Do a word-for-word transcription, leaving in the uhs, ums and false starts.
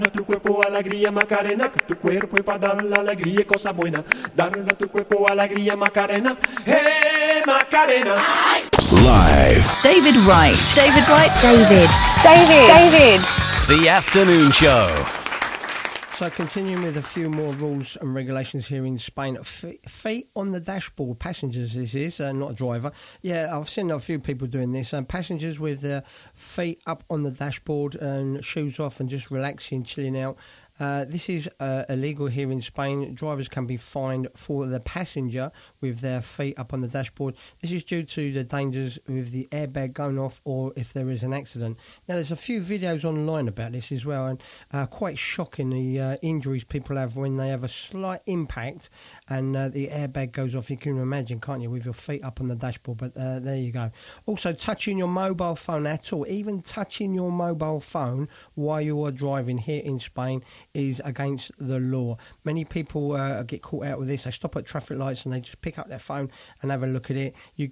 Tu cuerpo alegría Macarena, que tu cuerpo y para dar la alegría cosa buena. Darle a tu cuerpo alegría Macarena, hey Macarena. Live. David Wright. David Wright. David. David. David. The Afternoon Show. So continuing with a few more rules and regulations here in Spain. F- feet on the dashboard. Passengers, this is, uh, not a driver. Yeah, I've seen a few people doing this. Um, passengers with their feet up on the dashboard and shoes off and just relaxing, chilling out. Uh, this is uh, illegal here in Spain. Drivers can be fined for the passenger with their feet up on the dashboard. This is due to the dangers with the airbag going off or if there is an accident. Now, there's a few videos online about this as well, and uh, quite shocking the uh, injuries people have when they have a slight impact and uh, the airbag goes off. You can imagine, can't you, with your feet up on the dashboard, but uh, there you go. Also, touching your mobile phone at all, even touching your mobile phone while you are driving here in Spain is against the law. Many people uh, get caught out with this. They stop at traffic lights and they just pick up their phone and have a look at it. You